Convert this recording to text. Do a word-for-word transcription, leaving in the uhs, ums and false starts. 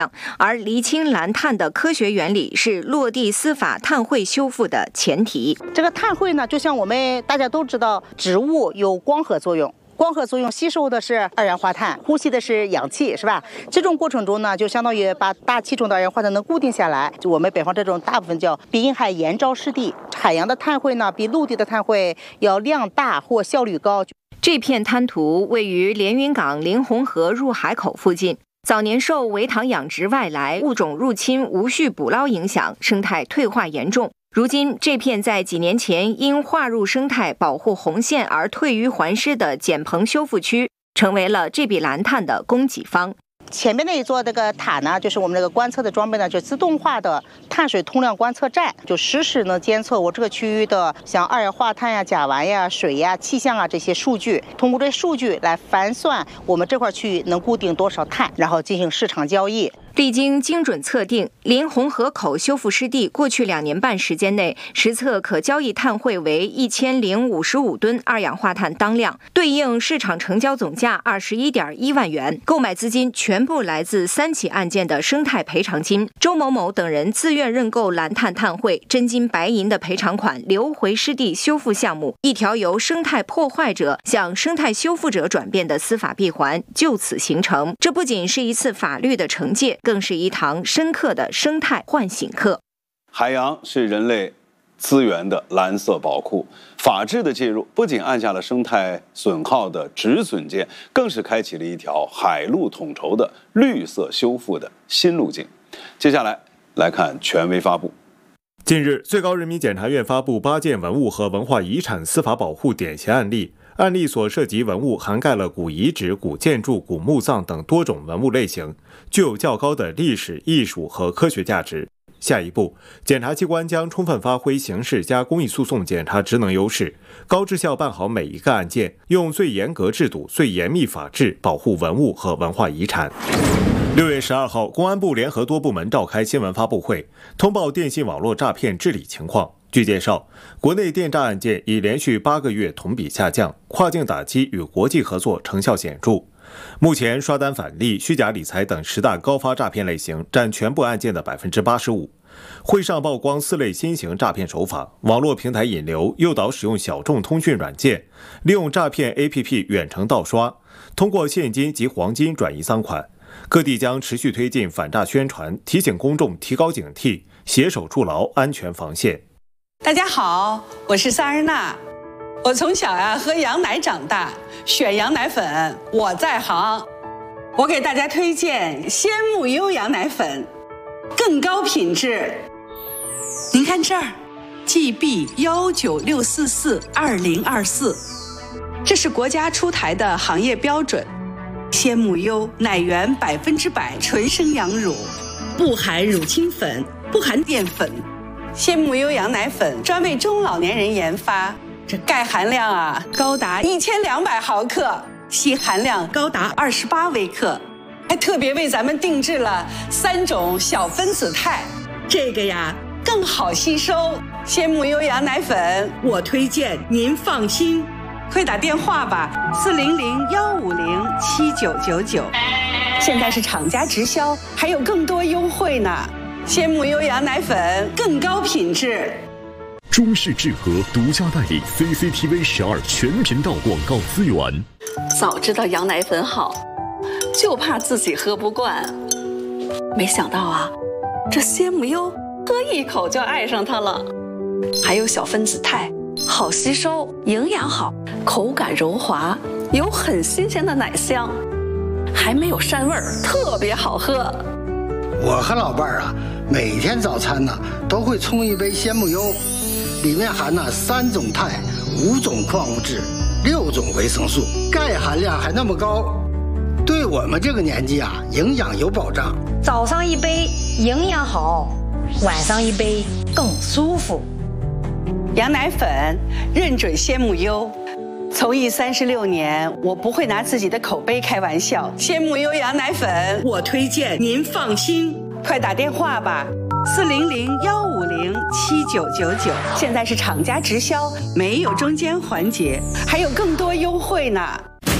而厘清蓝碳的科学原理是落地司法碳汇修复的前提。 这个碳汇呢，就像我们大家都知道，植物有光合作用。光合作用吸收的是二氧化碳，呼吸的是氧气，是吧？这种过程中呢，就相当于把大气中的二氧化碳能固定下来。就我们北方这种大部分叫滨海沿沼湿地，海洋的碳汇呢，比陆地的碳汇要量大或效率高。 这片滩涂位于连云港临洪河入海口附近。早年受围塘养殖外来物种入侵、无序捕捞影响，生态退化严重。如今，这片在几年前因划入生态保护红线而退于还师的简棚修复区，成为了这笔蓝碳的供给方。 前面那一座这个塔呢，就是我们这个观测的装备呢，就自动化的碳水通量观测站，就实时呢监测我这个区域的像二氧化碳呀、甲烷呀、水呀、气象啊这些数据，通过这数据来盘算我们这块区域能固定多少碳，然后进行市场交易。 历经精准测定，临洪河口修复湿地过去两年半时间内，实测可交易碳汇为一千零五十五吨二氧化碳当量，对应市场成交总价二十一点一万元，购买资金全部来自三起案件的生态赔偿金。周某某等人自愿认购蓝碳碳汇，真金白银的赔偿款流回湿地修复项目，一条由生态破坏者向生态修复者转变的司法闭环就此形成。这不仅是一次法律的惩戒，更是一堂深刻的生态唤醒课。 海洋是人类资源的蓝色宝库，法治的介入不仅按下了生态损耗的止损键，更是开启了一条海陆统筹的绿色修复的新路径。接下来来看权威发布。 近日，最高人民检察院发布八件文物和文化遗产司法保护典型案例。案例所涉及文物涵盖了古遗址、古建筑、古墓葬等多种文物类型，具有较高的历史、艺术和科学价值。下一步，检察机关将充分发挥刑事加公益诉讼检察职能优势，高质效办好每一个案件，用最严格制度、最严密法治保护文物和文化遗产。六月十二号，公安部联合多部门召开新闻发布会，通报电信网络诈骗治理情况。据介绍，国内电诈案件已连续八个月同比下降，跨境打击与国际合作成效显著。目前，刷单返利、虚假理财等十大高发诈骗类型占全部案件的百分之八十五。会上曝光四类新型诈骗手法：网络平台引流、诱导使用小众通讯软件，利用诈骗 A P P 远程盗刷，通过现金及黄金转移赃款。各地将持续推进反诈宣传，提醒公众提高警惕，携手筑牢安全防线。 大家好，我是萨日娜。我从小呀喝羊奶长大，选羊奶粉我在行。我给大家推荐鲜木优羊奶粉，更高品质。您看这儿 ，G B 一九六四四二零二四，这是国家出台的行业标准。鲜木优奶源百分之百纯生羊乳，不含乳清粉，不含淀粉。鲜木优羊奶粉专为中老年人研发，这钙含量啊高达一千两百毫克，硒含量高达二十八微克，还特别为咱们定制了三种小分子肽，这个呀更好吸收。鲜木优羊奶粉，我推荐您放心，快打电话吧，四零零幺五零七九九九。现在是厂家直销，还有更多优惠呢。鲜木优羊奶粉更高品质。 中视智和独家代理 C C T V 十二全频道广告资源。 早知道羊奶粉好，就怕自己喝不惯。没想到啊，这鲜木优喝一口就爱上它了。还有小分子肽，好吸收，营养好，口感柔滑，有很新鲜的奶香，还没有膻味儿，特别好喝。 我和老伴儿啊，每天早餐呢都会冲一杯鲜木优，里面含了三种肽、五种矿物质、六种维生素，钙含量还那么高，对我们这个年纪啊，营养有保障。 早上一杯营养好，晚上一杯更舒服。 羊奶粉认准鲜木优。从艺三十六年，我不会拿自己的口碑开玩笑。鲜木优羊奶粉，我推荐您放心，快打电话吧，四零零幺五零七九九九。现在是厂家直销，没有中间环节，还有更多优惠呢。